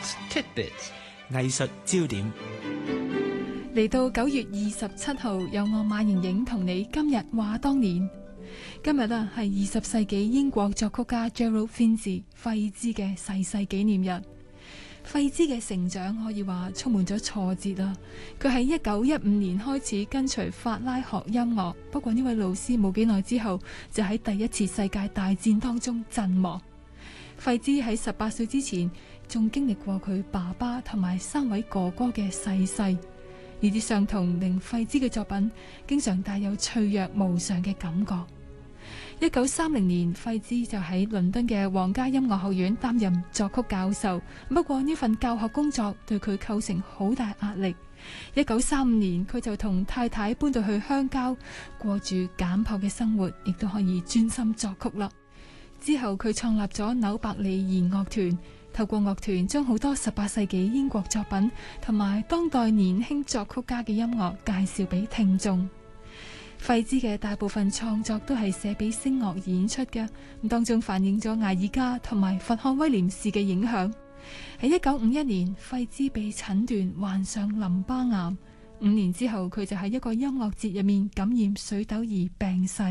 Science Tidbits 藝術焦點。 嚟到9月27號，有我馬盈盈同你今日話當年。今日係20世紀英國作曲家 Gerald Finzi 費茲嘅逝世紀念日。費茲嘅成長可以話充滿咗挫折啦。佢喺1915年開始跟隨法拉學音樂，不過呢位老師冇幾耐之後就喺第一次世界大戰當中陣亡。費茲喺18歲之前仲經歷過佢爸爸同埋3位哥哥嘅逝世，呢啲傷痛令費茲嘅作品經常帶有脆弱無常嘅感覺。1930年，費茲就喺倫敦嘅皇家音樂學院擔任作曲教授，不過呢份教學工作對佢構成好大壓力。1935年，佢就同太太搬到去鄉郊，過住簡樸嘅生活，亦都可以專心作曲啦。之後佢創立咗紐伯利弦樂團，透過樂團將好多18世紀英國作品同埋當代年輕作曲家嘅音樂介紹俾聽眾。費茲嘅大部分創作都係寫俾聲樂演出嘅，當中反映咗艾爾加同埋佛漢威廉士嘅影響。喺1951年，費茲被診斷患上淋巴癌，5年之後佢就喺一個音樂節入面感染水痘而病逝。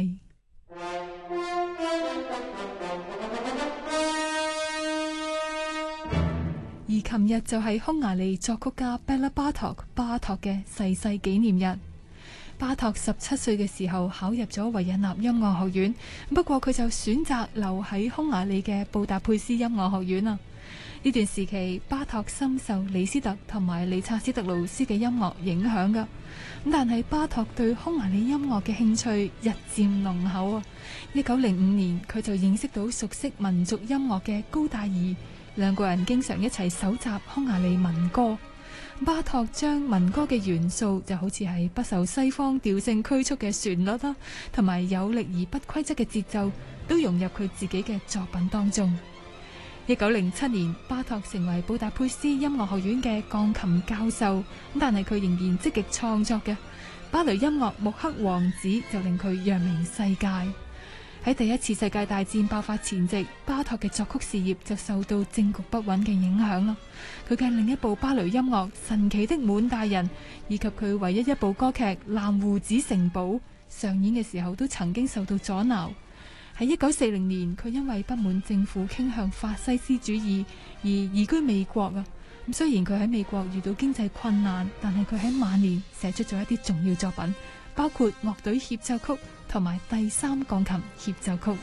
而琴日就係匈牙利作曲家 Béla Bartók 巴托嘅逝世紀念日。巴托17歲嘅時候考入咗維也納音樂學院，不過佢就選擇留喺匈牙利嘅布達佩斯音樂學院啊。呢段時期，巴托深受李斯特同埋理察斯特勞斯嘅音樂影響噶。但係巴托對匈牙利音樂嘅興趣日漸濃厚啊。1905年，佢就認識到熟悉民族音樂嘅高大爾，兩個人經常一齊搜集匈牙利民歌。巴托將民歌嘅元素就好似係不受西方調性拘束嘅旋律啦，同埋有力而不規則嘅節奏，都融入佢自己嘅作品當中。1907年，巴托成為布達佩斯音樂學院嘅鋼琴教授，但係佢仍然積極創作嘅芭蕾音樂《穆克王子》就令佢揚名世界。喺第一次世界大戰爆發前夕，巴托嘅作曲事業就受到政局不穩嘅影響啦。佢嘅另一部芭蕾音樂《神奇的滿大人》，以及佢唯一一部歌劇《藍鬍子城堡》上演嘅時候，都曾經受到阻撓。喺1940年，佢因為不滿政府傾向法西斯主義而移居美國啊。咁雖然佢喺美國遇到經濟困難，但係佢喺晚年寫出咗一啲重要作品，包括樂隊協奏曲同埋第3鋼琴協奏曲。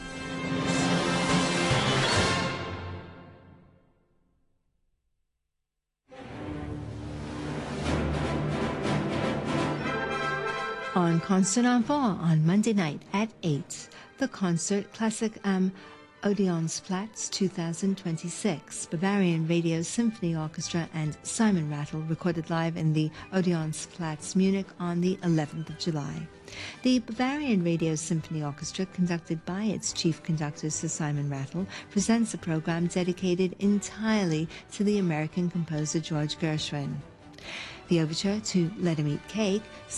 On Concert Enfant on Monday night at 8, the concert Classic am Odeonsplatz 2026, Bavarian Radio Symphony Orchestra and Simon Rattle recorded live in the Odeonsplatz, Munich on the 11th of July. The Bavarian Radio Symphony Orchestra, conducted by its chief conductor Sir Simon Rattle, presents a program dedicated entirely to the American composer George Gershwin. The overture to Let 'Em Eat Cake